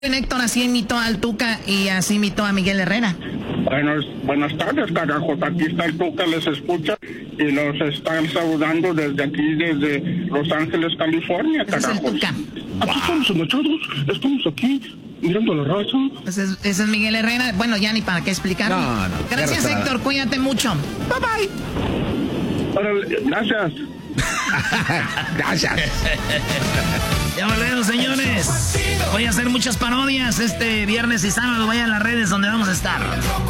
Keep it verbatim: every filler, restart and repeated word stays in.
Héctor así imitó al Tuca y así imitó a Miguel Herrera. Buenos, buenas tardes, carajos. Aquí está el Tuca, les escucha y los están saludando desde aquí, desde Los Ángeles, California, carajos. Ese es el Tuca. Aquí estamos enganchados, estamos aquí mirando la raza. Ese es, ese es Miguel Herrera. Bueno, ya ni para qué explicarlo. No, no. Gracias, Héctor. Cuídate mucho. Bye, bye. Órale, gracias. Gracias. Ya volvemos, señores. Voy a hacer muchas parodias este viernes y sábado. Vayan a las redes donde vamos a estar.